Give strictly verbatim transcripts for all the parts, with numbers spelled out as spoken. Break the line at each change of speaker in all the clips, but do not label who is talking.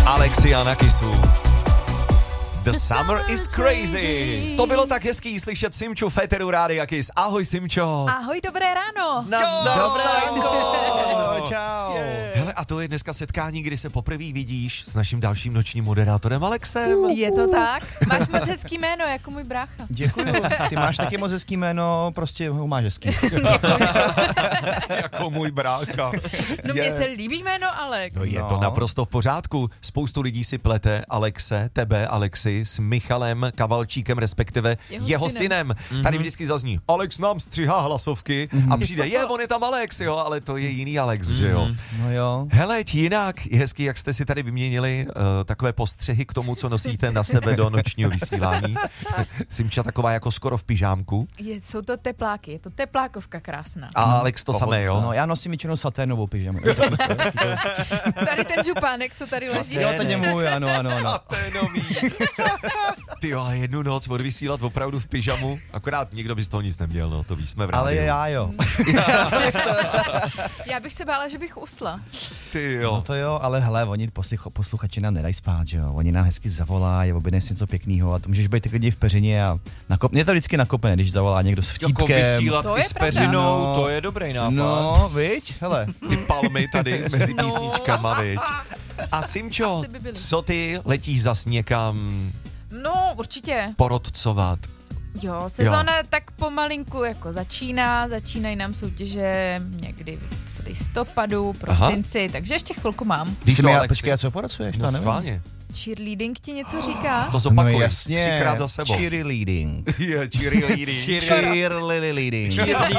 Alexia na Kissu. The summer is crazy. To bylo tak hezký slyšet Simču v éteru Rádia Kiss. Ahoj Simčo.
Ahoj, dobré ráno.
Nazdar, Sajko.
Čau.
Hele, a to je dneska setkání, kdy se poprvé vidíš s naším dalším nočním moderátorem Alexem.
Je to tak? Máš moc hezký jméno, jako můj brácha.
Děkuju. Ty máš taky moc hezký jméno, prostě ho máš hezký.
Jako můj brácha.
No mně se líbí jméno Alex.
No je to naprosto v pořádku. Spoustu lidí si plete Alexe, tebe Alexi, s Michalem Kavalčíkem, respektive jeho, jeho synem. synem. Tady vždycky zazní, Alex nám stříhá hlasovky a přijde, je, on je tam Alex, jo, ale to je jiný Alex, že jo.
No jo.
Hele, jinak je hezký, jak jste si tady vyměnili uh, takové postřehy k tomu, co nosíte na sebe do nočního vysílání. Simča taková jako skoro v pyžámku.
Je, jsou to tepláky, je to teplákovka krásná.
A Alex to samé, jo?
No, já nosím většinou saténovou pyžamu.
Tady ten župánek, co tady leží.
Jo, to je můj, ano, ano, ano.
Saténový. Ty ale jednu noc odvysílat opravdu v pyžamu, akorát nikdo by z toho nic neměl, no, to víš, jsme v rádiu.
Ale já jo.
Já bych se bála, že bych usla.
Ty jo.
No to jo, ale hele, oni posluch- posluchači nám nedají spát, že jo. Oni nám hezky zavolají, objednají si něco pěkného a to můžeš být klidně v peřině a nakop... Mě to vždycky nakopne, když zavolá někdo s vtípkem.
Jako vysílat
To
i
je
s
pravda.
peřinou,
No.
to je dobrý nápad.
No, viď, hele.
Ty palmy tady mezi
No.
písničkama, viď. A Simčo,
Asi by byly.
co ty letíš zas někam
No, určitě.
porodcovat?
Jo, sezóna jo. tak pomalinku jako začíná, začínají nám soutěže někdy v listopadu, prosinci, Aha. takže ještě chvilku mám.
Víš
Ty
to,
mi,
Alexi?
počkej, a co poracuješ?
No
To nevím.
schválně.
Cheerleading ti něco říká?
To zopakuj.
No jasně.
Třikrát za sebou.
Cheerleading.
Je, cheerleading.
Cheerleading.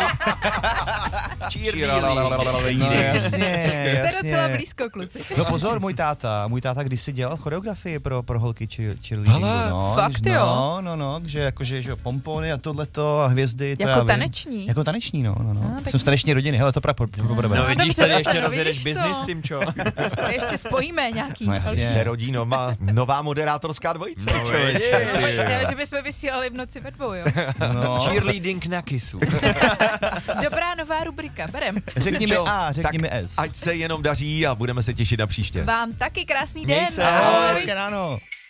Cheerleading.
No jasně,
Jste
jasně.
docela blízko, kluci.
No pozor, můj táta, můj táta kdysi dělal choreografii pro, pro holky cheer, cheerleadingu.
Hele,
no,
fakt
když-
jo?
No, no, no, že jakože že pompony a tohleto a hvězdy. To
Jako
já vím.
taneční?
Jako taneční, no, no, no.
Ah, tak-
Jsem z taneční rodiny, hele, to právě probereme.
No
No,
vidíš,
dobře,
tady
dobře,
ještě
no,
rozjedeš
vidíš to.
biznis, Simčo.
Ještě spojíme nějaký.
No jasně.
další.
Se rodí nová, nová moderátorská dvojice.
No,
člověče, ty jo.
Ne, že bychom vysílali v noci ve dvou, jo.
No.
Cheerleading na Kissu.
Dobrá nová rubrika, berem.
Řekni mi
Simčo,
A, řekni
tak
mi S.
Ať se jenom daří a budeme se těšit na příště.
Vám taky krásný
Měj
den.
se.
Ahoj,
Ahoj.
hezké ráno.